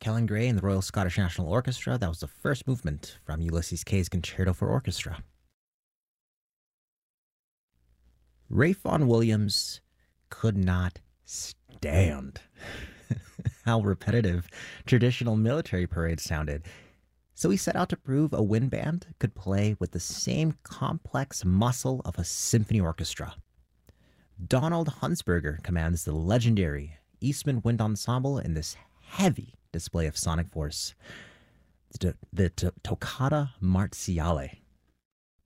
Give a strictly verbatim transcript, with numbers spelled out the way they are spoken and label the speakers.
Speaker 1: Helen Gray and the Royal Scottish National Orchestra. That was the first movement from Ulysses Kay's Concerto for Orchestra. Ralph Vaughan Williams could not stand how repetitive traditional military parades sounded. So he set out to prove a wind band could play with the same complex muscle of a symphony orchestra. Donald Hunsberger commands the legendary Eastman Wind Ensemble in this heavy display of sonic force, the, the Toccata Marziale.